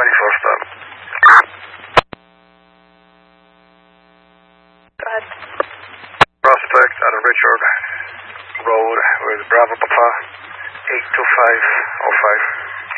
24 stop. Go ahead. Prospect out of Richard Road with Bravo Papa 82505.